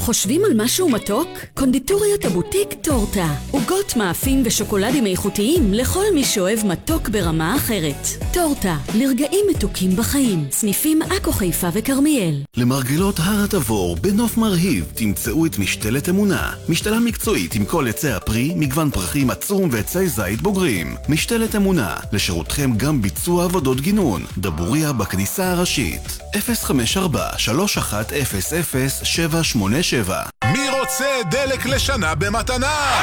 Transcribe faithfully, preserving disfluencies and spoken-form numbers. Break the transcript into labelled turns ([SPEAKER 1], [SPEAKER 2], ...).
[SPEAKER 1] חושבים על משהו מתוק? קונדיטוריית הבוטיק טורטה. עוגות מאפים ושוקולדים איכותיים לכל מי שאוהב מתוק ברמה אחרת. טורטה, לרגעים מתוקים בחיים. סניפים עכו, חיפה וכרמיאל.
[SPEAKER 2] למרגלות הר התבור בנוף מרהיב תמצאו את משתלת אמונה. משתלה מקצועית עם כל עצי הפרי, מגוון פרחים עצום ועצי זית בוגרים. משתלת אמונה, לשירותכם גם ביצוע עבודות גינון. דבוריה בכניסה הראשית. אפס חמש ארבע שלוש אחת אפס אפס שבע שמונה שבע.
[SPEAKER 3] מי רוצה דלק לשנה במתנה?